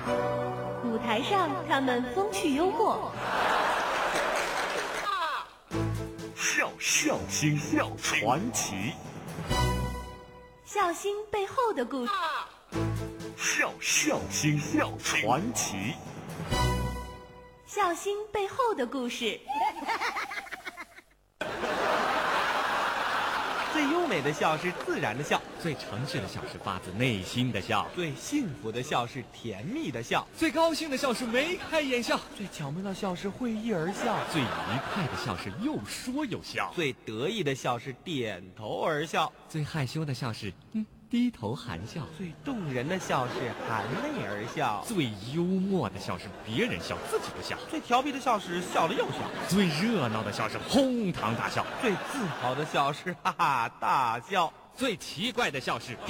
舞台上他们风趣幽默， 笑星传奇， 笑星背后的故事， 笑星传奇， 笑星背后的故事。 最优美的笑是自然的笑， 最诚实的笑是发自内心的笑， 最幸福的笑是甜蜜的笑， 最高兴的笑是眉开眼笑， 最巧妙的笑是会意而笑， 最愉快的笑是又说又笑， 最得意的笑是点头而笑， 最害羞的笑是低头含笑， 最动人的笑是含泪而笑， 最幽默的笑是别人笑自己不笑， 最调皮的笑是笑了又笑， 最热闹的笑是哄堂大笑， 最自豪的笑是哈哈大笑， 最奇怪的笑是